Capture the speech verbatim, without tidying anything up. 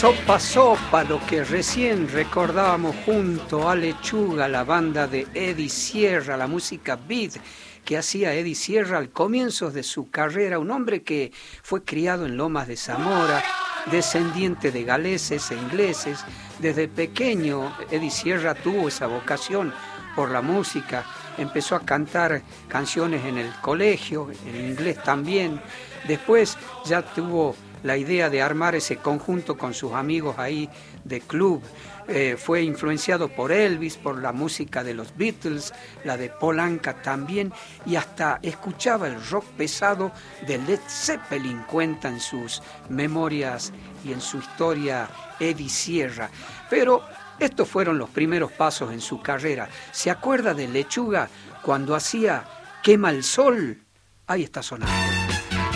Sopa Sopa, lo que recién recordábamos junto a Lechuga, la banda de Eddie Sierra, la música beat que hacía Eddie Sierra al comienzo de su carrera, un hombre que fue criado en Lomas de Zamora, descendiente de galeses e ingleses. Desde pequeño Eddie Sierra tuvo esa vocación por la música, empezó a cantar canciones en el colegio, en inglés también. Después ya tuvo la idea de armar ese conjunto con sus amigos ahí de club. Eh, fue influenciado por Elvis, por la música de los Beatles, la de Paul Anka también, y hasta escuchaba el rock pesado de Led Zeppelin, cuenta en sus memorias y en su historia Eddie Sierra. Pero estos fueron los primeros pasos en su carrera. ¿Se acuerda de Lechuga cuando hacía Quema el Sol? Ahí está sonando.